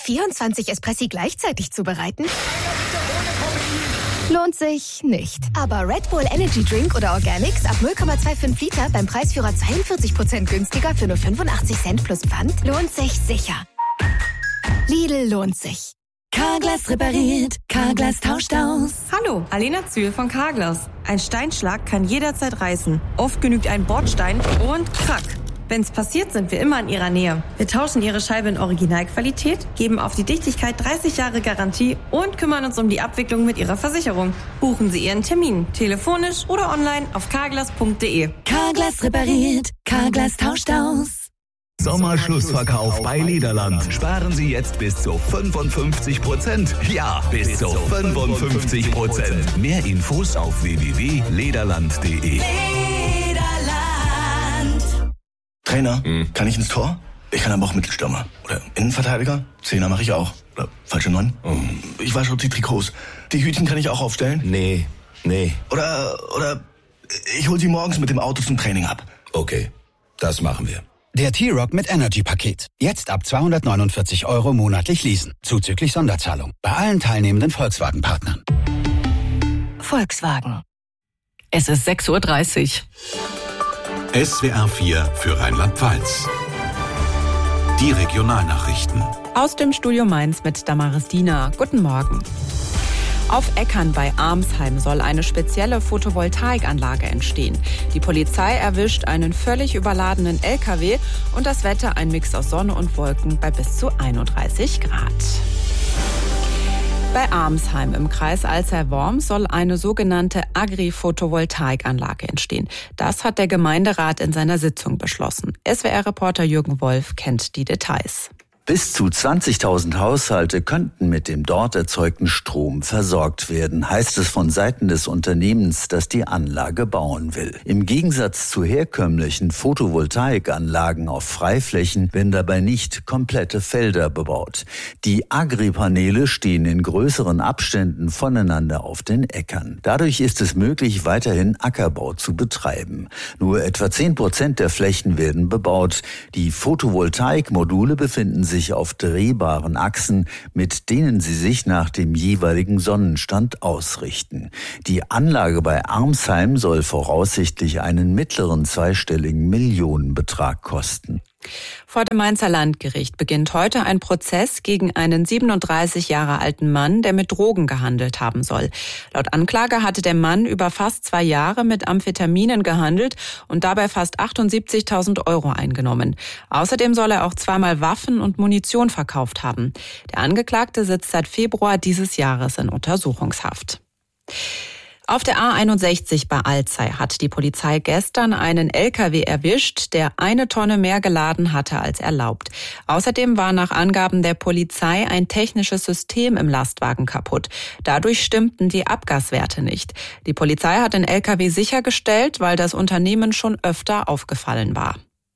24 Espressi gleichzeitig zubereiten? Lohnt sich nicht. Aber Red Bull Energy Drink oder Organics ab 0,25 Liter beim Preisführer 42% günstiger für nur 85 Cent plus Pfand lohnt sich sicher. Lidl lohnt sich. Carglass repariert, Carglass tauscht aus. Hallo, Alena Zühl von Carglass. Ein Steinschlag kann jederzeit reißen. Oft genügt ein Bordstein und krack. Wenn's passiert, sind wir immer in Ihrer Nähe. Wir tauschen Ihre Scheibe in Originalqualität, geben auf die Dichtigkeit 30 Jahre Garantie und kümmern uns um die Abwicklung mit Ihrer Versicherung. Buchen Sie Ihren Termin, telefonisch oder online auf carglass.de. Carglass repariert, Carglass tauscht aus. Sommerschlussverkauf bei Lederland. Sparen Sie jetzt bis zu 55%. Ja, bis zu 55%. Mehr Infos auf www.lederland.de. Trainer, kann ich ins Tor? Ich kann aber auch Mittelstürmer. Oder Innenverteidiger? Zehner mache ich auch. Oder falsche 9? Ich wasche die Trikots. Die Hütchen kann ich auch aufstellen? Nee. Oder ich hol sie morgens mit dem Auto zum Training ab. Okay, das machen wir. Der T-Rock mit Energy-Paket. Jetzt ab 249 € monatlich leasen. Zuzüglich Sonderzahlung. Bei allen teilnehmenden Volkswagen-Partnern. Volkswagen. Es ist 6:30 Uhr. SWR 4 für Rheinland-Pfalz. Die Regionalnachrichten. Aus dem Studio Mainz mit Damaris Diener. Guten Morgen. Auf Eckern bei Armsheim soll eine spezielle Photovoltaikanlage entstehen. Die Polizei erwischt einen völlig überladenen LKW und das Wetter ein Mix aus Sonne und Wolken bei bis zu 31 Grad. Bei Armsheim im Kreis Alzey-Worms soll eine sogenannte Agri-Photovoltaikanlage entstehen. Das hat der Gemeinderat in seiner Sitzung beschlossen. SWR-Reporter Jürgen Wolf kennt die Details. Bis zu 20.000 Haushalte könnten mit dem dort erzeugten Strom versorgt werden, heißt es von Seiten des Unternehmens, das die Anlage bauen will. Im Gegensatz zu herkömmlichen Photovoltaikanlagen auf Freiflächen werden dabei nicht komplette Felder bebaut. Die Agri-Paneele stehen in größeren Abständen voneinander auf den Äckern. Dadurch ist es möglich, weiterhin Ackerbau zu betreiben. Nur etwa 10% der Flächen werden bebaut. Die Photovoltaikmodule befinden sich auf drehbaren Achsen, mit denen sie sich nach dem jeweiligen Sonnenstand ausrichten. Die Anlage bei Armsheim soll voraussichtlich einen mittleren zweistelligen Millionenbetrag kosten. Vor dem Mainzer Landgericht beginnt heute ein Prozess gegen einen 37 Jahre alten Mann, der mit Drogen gehandelt haben soll. Laut Anklage hatte der Mann über fast 2 Jahre mit Amphetaminen gehandelt und dabei fast 78.000 € eingenommen. Außerdem soll er auch zweimal Waffen und Munition verkauft haben. Der Angeklagte sitzt seit Februar dieses Jahres in Untersuchungshaft. Auf der A61 bei Alzey hat die Polizei gestern einen LKW erwischt, der 1 Tonne mehr geladen hatte als erlaubt. Außerdem war nach Angaben der Polizei ein technisches System im Lastwagen kaputt. Dadurch stimmten die Abgaswerte nicht. Die Polizei hat den LKW sichergestellt, weil das Unternehmen schon öfter aufgefallen war.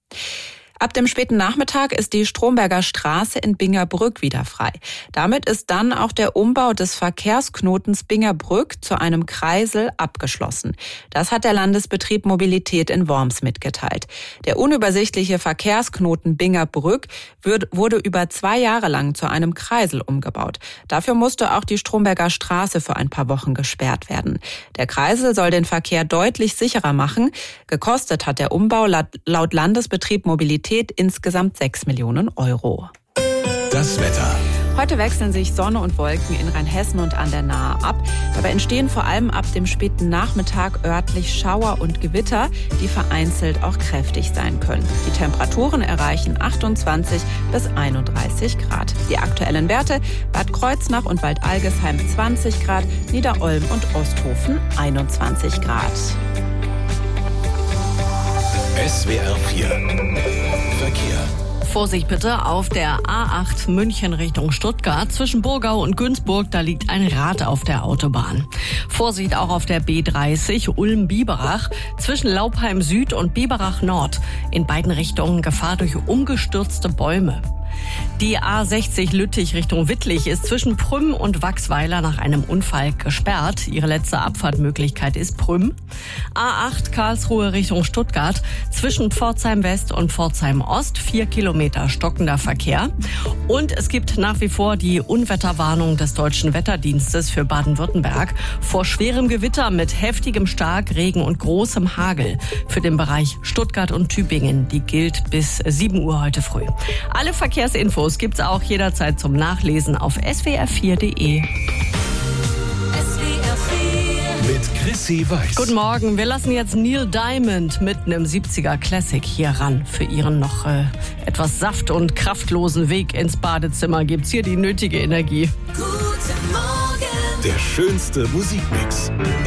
Ab dem späten Nachmittag ist die Stromberger Straße in Bingerbrück wieder frei. Damit ist dann auch der Umbau des Verkehrsknotens Bingerbrück zu einem Kreisel abgeschlossen. Das hat der Landesbetrieb Mobilität in Worms mitgeteilt. Der unübersichtliche Verkehrsknoten Bingerbrück wurde über 2 Jahre lang zu einem Kreisel umgebaut. Dafür musste auch die Stromberger Straße für ein paar Wochen gesperrt werden. Der Kreisel soll den Verkehr deutlich sicherer machen. Gekostet hat der Umbau laut Landesbetrieb Mobilität insgesamt 6 Millionen €. Das Wetter. Heute wechseln sich Sonne und Wolken in Rheinhessen und an der Nahe ab. Dabei entstehen vor allem ab dem späten Nachmittag örtlich Schauer und Gewitter, die vereinzelt auch kräftig sein können. Die Temperaturen erreichen 28 bis 31 Grad. Die aktuellen Werte: Bad Kreuznach und Waldalgesheim 20 Grad, Niederolm und Osthofen 21 Grad. SWR 4 Verkehr. Vorsicht bitte auf der A8 München Richtung Stuttgart. Zwischen Burgau und Günzburg, da liegt ein Rad auf der Autobahn. Vorsicht auch auf der B30 Ulm-Biberach. Zwischen Laupheim Süd und Biberach Nord. In beiden Richtungen Gefahr durch umgestürzte Bäume. Die A60 Lüttich Richtung Wittlich ist zwischen Prüm und Wachsweiler nach einem Unfall gesperrt. Ihre letzte Abfahrtmöglichkeit ist Prüm. A8 Karlsruhe Richtung Stuttgart zwischen Pforzheim West und Pforzheim Ost 4 Kilometer stockender Verkehr. Und es gibt nach wie vor die Unwetterwarnung des Deutschen Wetterdienstes für Baden-Württemberg vor schwerem Gewitter mit heftigem Starkregen und großem Hagel für den Bereich Stuttgart und Tübingen. Die gilt bis 7 Uhr heute früh. Alle Verkehrsinfos gibt's auch jederzeit zum Nachlesen auf swr4.de. Mit Chrissy Weiß. Guten Morgen, wir lassen jetzt Neil Diamond mit einem 70er Classic hier ran. Für ihren noch etwas saft- und kraftlosen Weg ins Badezimmer gibt's hier die nötige Energie. Der schönste Musikmix.